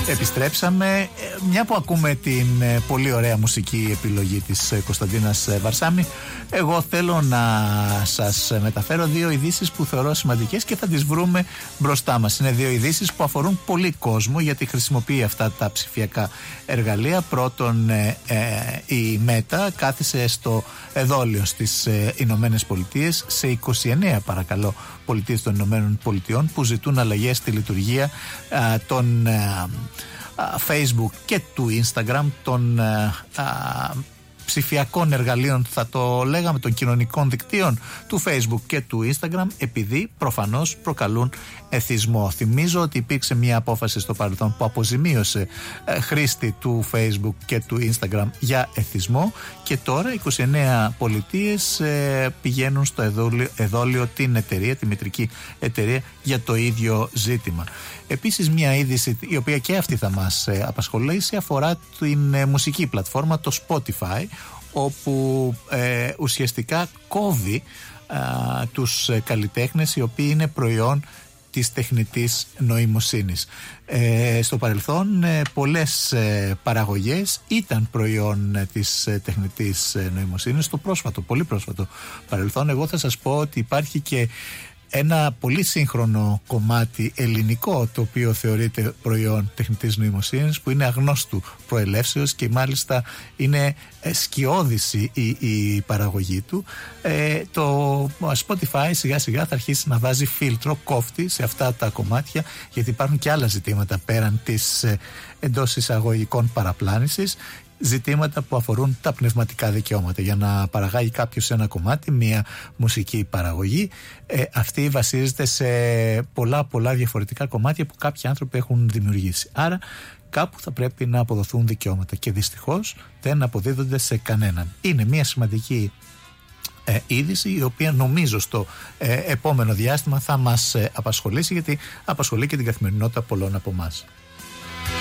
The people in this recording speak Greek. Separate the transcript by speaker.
Speaker 1: Επιστρέψαμε. Μια που ακούμε την πολύ ωραία μουσική επιλογή της Κωνσταντίνας Βαρσάμι, εγώ θέλω να σας μεταφέρω δύο ειδήσεις που θεωρώ σημαντικές και θα τις βρούμε μπροστά μας. Είναι δύο ειδήσεις που αφορούν πολύ κόσμο, γιατί χρησιμοποιεί αυτά τα ψηφιακά εργαλεία. Πρώτον, η Μέτα κάθισε στο εδόλιο στις Ηνωμένες Πολιτείες, σε 29 παρακαλώ πολιτείες των Ηνωμένων Πολιτειών, που ζητούν αλλαγές στη λειτουργία των Facebook και του Instagram, των ψηφιακών εργαλείων, θα το λέγαμε, των κοινωνικών δικτύων του Facebook και του Instagram, επειδή προφανώς προκαλούν εθισμό. Θυμίζω ότι υπήρξε μια απόφαση στο παρελθόν που αποζημίωσε χρήστη του Facebook και του Instagram για εθισμό, και τώρα 29 πολιτείες πηγαίνουν στο εδόλιο την εταιρεία, τη μητρική εταιρεία, για το ίδιο ζήτημα. Επίσης, μια είδηση η οποία και αυτή θα μας απασχολήσει αφορά την μουσική πλατφόρμα, το Spotify, όπου ουσιαστικά κόβει τους καλλιτέχνες οι οποίοι είναι προϊόν της τεχνητής νοημοσύνης. Στο παρελθόν πολλές παραγωγές ήταν προϊόν της τεχνητής νοημοσύνης. Στο πρόσφατο, πολύ πρόσφατο παρελθόν, εγώ θα σας πω ότι υπάρχει και ένα πολύ σύγχρονο κομμάτι ελληνικό, το οποίο θεωρείται προϊόν τεχνητής νοημοσύνης, που είναι αγνώστου προελεύσεως και μάλιστα είναι σκιώδηση η παραγωγή του. Το Spotify σιγά σιγά θα αρχίσει να βάζει φίλτρο, κόφτη σε αυτά τα κομμάτια, γιατί υπάρχουν και άλλα ζητήματα πέραν της εντός εισαγωγικών παραπλάνησης, ζητήματα που αφορούν τα πνευματικά δικαιώματα. Για να παραγάγει κάποιος ένα κομμάτι, μια μουσική παραγωγή, αυτή βασίζεται σε πολλά διαφορετικά κομμάτια που κάποιοι άνθρωποι έχουν δημιουργήσει. Άρα κάπου θα πρέπει να αποδοθούν δικαιώματα και δυστυχώς δεν αποδίδονται σε κανέναν. Είναι μια σημαντική είδηση, η οποία νομίζω στο επόμενο διάστημα θα μας απασχολήσει, γιατί απασχολεί και την καθημερινότητα πολλών από εμάς.